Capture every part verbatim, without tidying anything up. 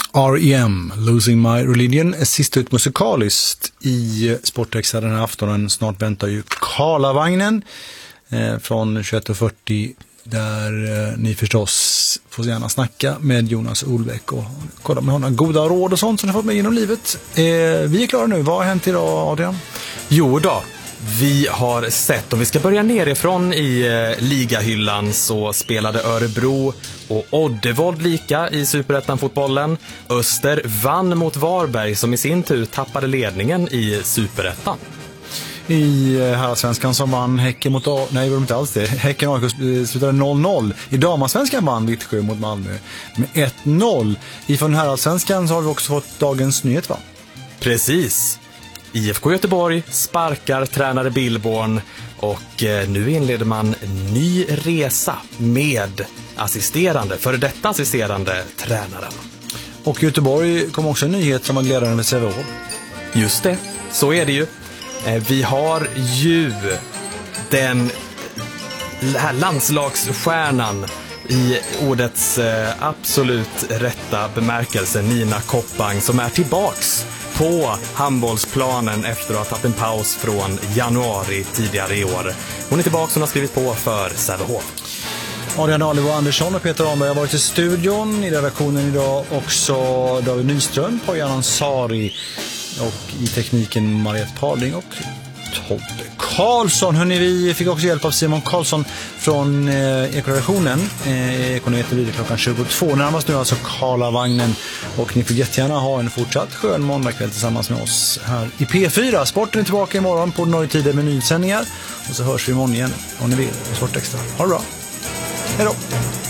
R E M, Losing My Religion, sist ut musikaliskt i Sportextra den här aftonen. Snart väntar ju Karlavagnen eh, från tjugoett och fyrtio där eh, ni förstås får gärna snacka med Jonas Olbäck och kolla med honom goda råd och sånt som ni fått med genom livet. Eh, vi är klara nu. Vad har hänt idag, Adrian? Jo då. Vi har sett, om vi ska börja nerifrån i eh, ligahyllan, så spelade Örebro och Oddevold lika i Superettan-fotbollen. Öster vann mot Varberg som i sin tur tappade ledningen i Superettan. I här svenskan som vann Häcken mot A... Nej, det var inte alls det. Häcken A I K slutade noll noll. I damarsvenskan vann Vittsjö mot Malmö med ett noll. Ifrån här svenskan så har vi också fått dagens nyhet, va? Precis. I F K Göteborg sparkar tränare Billborn och nu inleder man en ny resa med assisterande, före detta assisterande tränaren. Och Göteborg kom också en nyhet som var glädjande med Sävehof. Just det, så är det ju. Vi har ju den här landslagsstjärnan i ordets absolut rätta bemärkelse, Nina Koppang, som är tillbaks på handbollsplanen efter att ha tagit en paus från januari tidigare i år. Hon är tillbaka, hon har skrivit på för Sävehof. Adrian Alivo Andersson och Peter Arnberg har varit i studion, i redaktionen idag också David Nyström, Pojan Ansari och i tekniken Mariette Parling och Tobbe Karlsson. Hörrni, vi fick också hjälp av Simon Karlsson från eh, Ekoredaktionen. Eh, Ekonometer vidare klockan tjugotvå. Närmast nu alltså Karlavagnen. Och ni får jättegärna ha en fortsatt skön måndagkväll tillsammans med oss här i P fyra. Sporten är tillbaka imorgon på ordinarie tider med nyhetssändningar. Och så hörs vi imorgon igen om ni vill på Sportextra. Ha det bra. Hej då.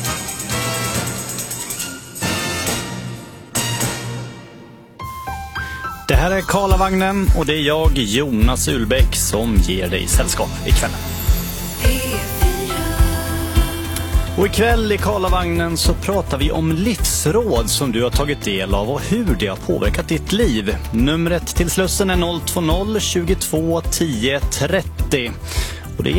Det här är Karlavagnen och det är jag, Jonas Ulbäck, som ger dig sällskap ikväll. Och ikväll i Karlavagnen så pratar vi om livsråd som du har tagit del av och hur det har påverkat ditt liv. Numret till Slussen är noll två noll tjugotvå tio trettio.